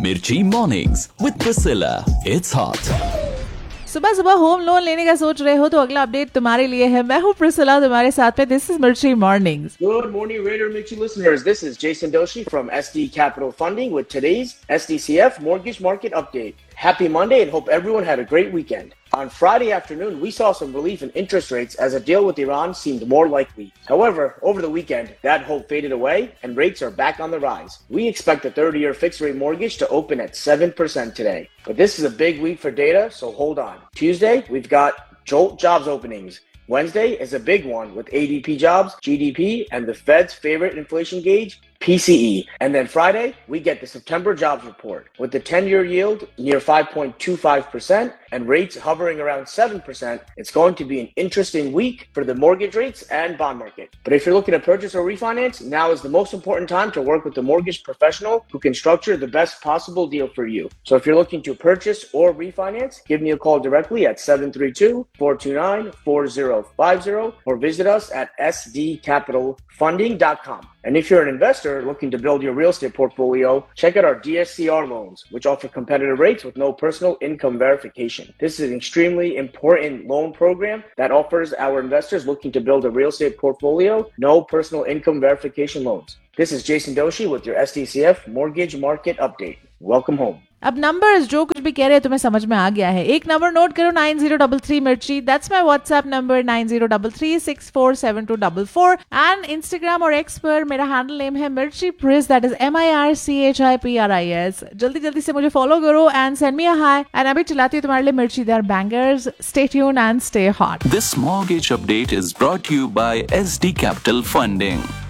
Mirchi Mornings with Priscilla. It's hot. सुबह सुबह home loan लेने का सोच रहे हो तो अगला अपडेट तुम्हारे लिए है। मैं हूँ प्रिसिला, तुम्हारे साथ में। दिस इज मिर्ची mornings. Good morning, Raider Mirchi listeners. This is Jason Doshi from SD Capital Funding with today's SDCF Mortgage Market Update. Happy Monday and hope everyone had a great weekend. On Friday afternoon, we saw some relief in interest rates as a deal with Iran seemed more likely. However, over the weekend, that hope faded away and rates are back on the rise. We expect the 30-year fixed-rate mortgage to open at 7% today. But this is a big week for data, so hold on. Tuesday, we've got JOLT jobs openings. Wednesday is a big one with ADP jobs, GDP, and the Fed's favorite inflation gauge, PCE. And then Friday, we get the September jobs report. With the 10-year yield near 5.25% and rates hovering around 7%, it's going to be an interesting week for the mortgage rates and bond market. But if you're looking to purchase or refinance, now is the most important time to work with the mortgage professional who can structure the best possible deal for you. So if you're looking to purchase or refinance, give me a call directly at 732-429-4050 or visit us at sdcapitalfunding.com. And if you're an investor looking to build your real estate portfolio, check out our DSCR loans, which offer competitive rates with no personal income verification. This is an extremely important loan program that offers our investors looking to build a real estate portfolio no personal income verification loans. This is Jason Doshi with your SDCF Mortgage Market Update. Welcome home. अब numbers जो कुछ भी कह रहे हैं तुम्हें समझ में आ गया है। एक नंबर नोट करो, 9033 मिर्ची। That's my WhatsApp number 9033647244 and Instagram और एक्स पर मेरा हैंडल नेम है मिर्ची प्रिस, दैट इज MIRCHIPRIS। जल्दी जल्दी से मुझे फॉलो करो and send me a hi. And अभी चलाती हूँ तुम्हारे लिए मिर्ची there bangers. Stay tuned and stay hot. This mortgage update is brought to you by SD Capital Funding.